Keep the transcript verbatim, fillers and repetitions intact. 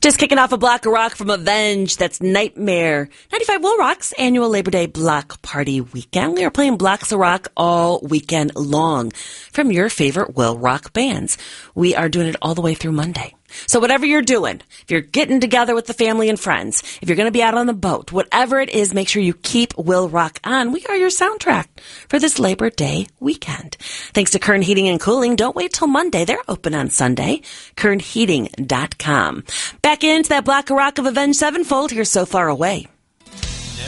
Just kicking off a block of rock from Avenge. That's Nightmare. ninety-five Will Rock's annual Labor Day block party weekend. We are playing blocks of rock all weekend long from your favorite Will Rock bands. We are doing it all the way through Monday. So whatever you're doing, if you're getting together with the family and friends, if you're going to be out on the boat, whatever it is, make sure you keep Will Rock on. We are your soundtrack for this Labor Day weekend. Thanks to Kern Heating and Cooling. Don't wait till Monday. They're open on Sunday. kern heating dot com. Back into that block of rock of Avenged Sevenfold. Here's So Far Away.